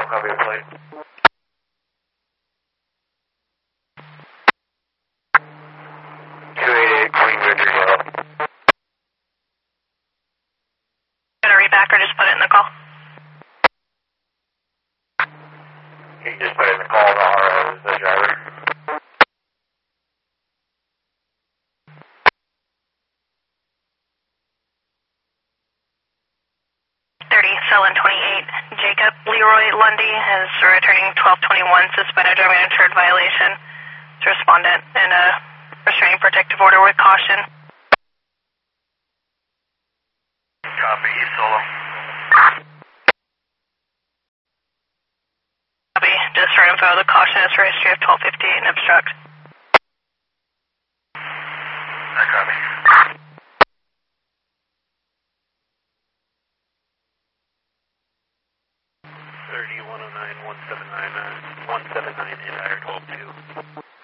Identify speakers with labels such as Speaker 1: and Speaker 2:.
Speaker 1: copy your plate. 288 Queen Richard Yellow.
Speaker 2: Gonna read back or just put it in the call?
Speaker 1: You can just put it in the call, the driver.
Speaker 2: 30, Sullen 28. Jacob Leroy Lundy is returning 1221, suspended driving uninsured violation. It's respondent in a restraining protective order with caution.
Speaker 1: Copy, Solo.
Speaker 2: Copy. Just for info, the caution is for history of 1258 and obstruct.
Speaker 1: I copy. 30, 109, 179, 179 in higher 12-2.